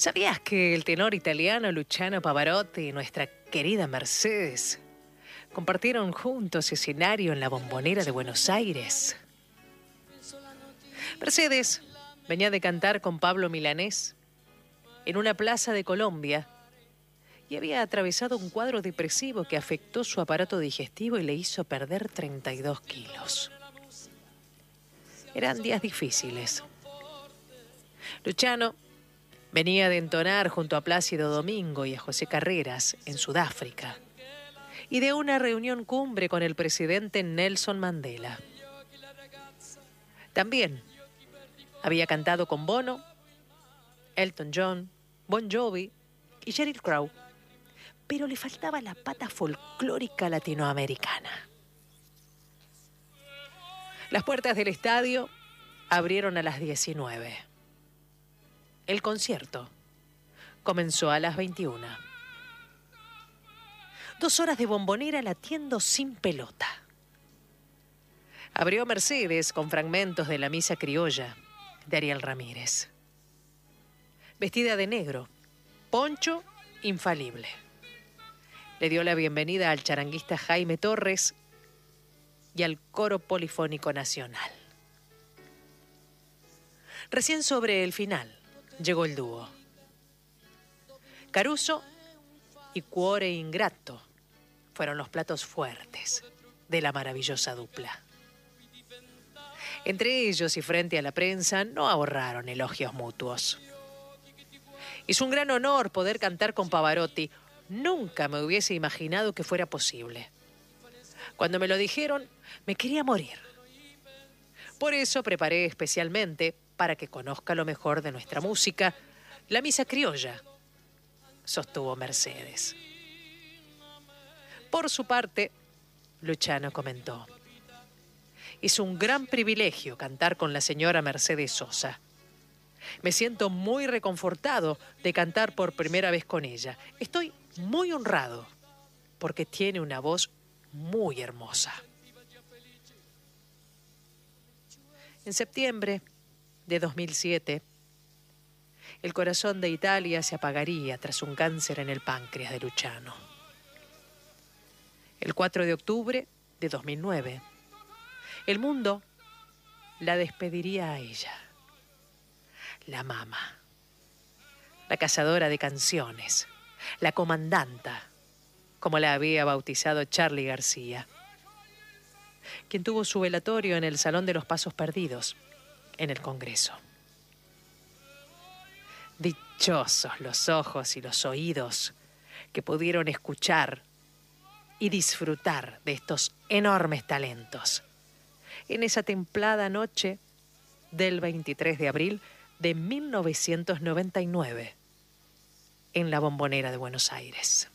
¿Sabías que el tenor italiano Luciano Pavarotti y nuestra querida Mercedes compartieron juntos escenario en la Bombonera de Buenos Aires? Mercedes venía de cantar con Pablo Milanés en una plaza de Colombia y había atravesado un cuadro depresivo que afectó su aparato digestivo y le hizo perder 32 kilos. Eran días difíciles. Luciano venía de entonar junto a Plácido Domingo y a José Carreras en Sudáfrica y de una reunión cumbre con el presidente Nelson Mandela. También había cantado con Bono, Elton John, Bon Jovi y Sheryl Crow, pero le faltaba la pata folclórica latinoamericana. Las puertas del estadio abrieron a las 19. El concierto comenzó a las 21. 2 horas de Bombonera latiendo sin pelota. Abrió Mercedes con fragmentos de la misa criolla de Ariel Ramírez. Vestida de negro, poncho infalible. Le dio la bienvenida al charanguista Jaime Torres y al Coro Polifónico Nacional. Recién sobre el final llegó el dúo. Caruso y Cuore Ingrato fueron los platos fuertes de la maravillosa dupla. Entre ellos y frente a la prensa no ahorraron elogios mutuos. Es un gran honor poder cantar con Pavarotti. Nunca me hubiese imaginado que fuera posible. Cuando me lo dijeron, me quería morir. Por eso preparé especialmente, para que conozca lo mejor de nuestra música, la misa criolla, sostuvo Mercedes. Por su parte, Luciano comentó: es un gran privilegio cantar con la señora Mercedes Sosa. Me siento muy reconfortado de cantar por primera vez con ella. Estoy muy honrado porque tiene una voz muy hermosa. En septiembre de 2007, el corazón de Italia se apagaría tras un cáncer en el páncreas de Luciano. El 4 de octubre de 2009, el mundo la despediría a ella. La mama, la cazadora de canciones, la comandanta, como la había bautizado Charly García, quien tuvo su velatorio en el Salón de los Pasos Perdidos, en el Congreso. Dichosos los ojos y los oídos que pudieron escuchar y disfrutar de estos enormes talentos en esa templada noche del 23 de abril de 1999 en la Bombonera de Buenos Aires.